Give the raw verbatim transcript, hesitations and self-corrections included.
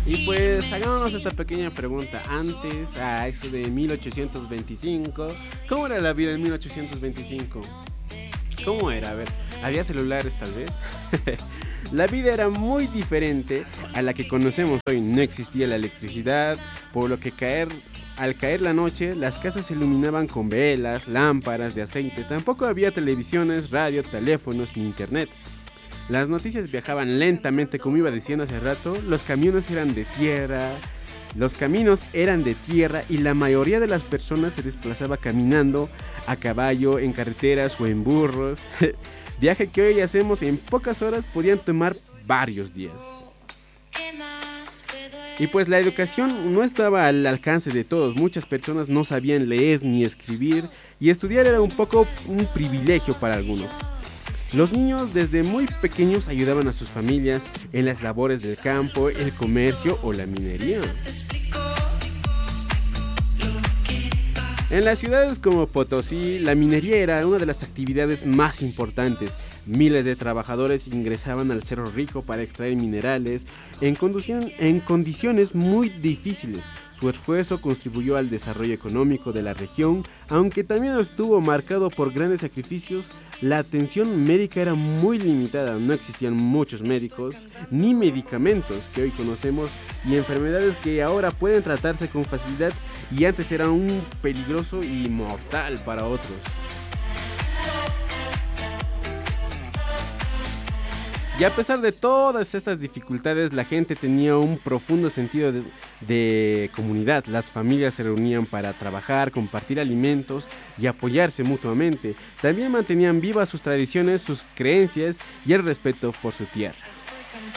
Y pues hagámonos esta pequeña pregunta. Antes, a eso de mil ochocientos veinticinco, ¿cómo era la vida en mil ochocientos veinticinco? ¿Cómo era? A ver, ¿había celulares tal vez? La vida era muy diferente a la que conocemos hoy. No existía la electricidad, por lo que caer, al caer la noche, las casas se iluminaban con velas, lámparas de aceite. Tampoco había televisiones, radio, teléfonos ni internet. Las noticias viajaban lentamente, como iba diciendo hace rato. Los camiones eran de tierra, los caminos eran de tierra y la mayoría de las personas se desplazaba caminando, a caballo, en carreteras o en burros. Viaje que hoy hacemos en pocas horas podían tomar varios días. Y pues la educación no estaba al alcance de todos. Muchas personas no sabían leer ni escribir y estudiar era un poco un privilegio para algunos. Los niños desde muy pequeños ayudaban a sus familias en las labores del campo, el comercio o la minería. En las ciudades como Potosí, la minería era una de las actividades más importantes. Miles de trabajadores ingresaban al Cerro Rico para extraer minerales en, condición, en condiciones muy difíciles. Su esfuerzo contribuyó al desarrollo económico de la región, aunque también estuvo marcado por grandes sacrificios. La atención médica era muy limitada, no existían muchos médicos ni medicamentos que hoy conocemos y enfermedades que ahora pueden tratarse con facilidad y antes eran un peligroso y mortal para otros. Y a pesar de todas estas dificultades, la gente tenía un profundo sentido de, de comunidad. Las familias se reunían para trabajar, compartir alimentos y apoyarse mutuamente. También mantenían vivas sus tradiciones, sus creencias y el respeto por su tierra.